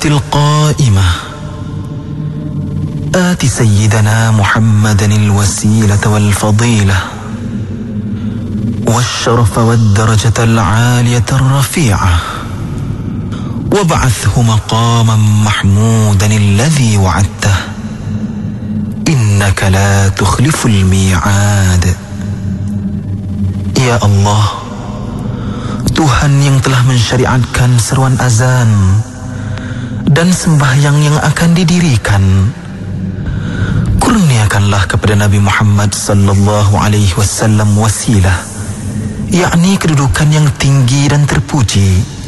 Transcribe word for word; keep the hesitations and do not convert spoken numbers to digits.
القائمة آت سيدنا محمدا الوسيلة والفضيلة والشرف والدرجة العالية الرفيعة وابعثه مقاما محمودا الذي وعدته إنك لا تخلف الميعاد. Ya Allah, Tuhan yang telah mensyariatkan seruan azan dan sembahyang yang akan didirikan, kurniakanlah kepada Nabi Muhammad sallallahu alaihi wasallam wasilah, yakni kedudukan yang tinggi dan terpuji,